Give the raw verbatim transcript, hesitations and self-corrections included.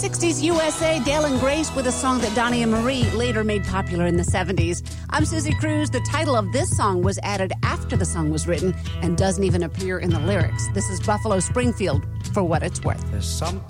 sixties U S A, Dale and Grace with a song that Donnie and Marie later made popular in the seventies. I'm Susie Cruz. The title of this song was added after the song was written and doesn't even appear in the lyrics. This is Buffalo Springfield, For What It's Worth. There's something